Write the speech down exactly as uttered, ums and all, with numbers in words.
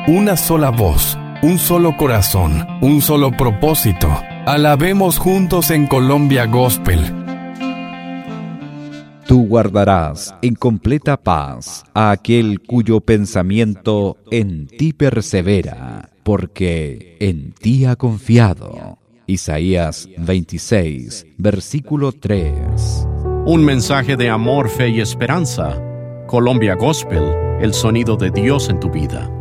una sola voz, un solo corazón, un solo propósito. Alabemos juntos en Colombia Gospel. Tú guardarás en completa paz a aquel cuyo pensamiento en ti persevera, porque en ti ha confiado. Isaías veintiséis, versículo tres. Un mensaje de amor, fe y esperanza. Colombia Gospel, el sonido de Dios en tu vida.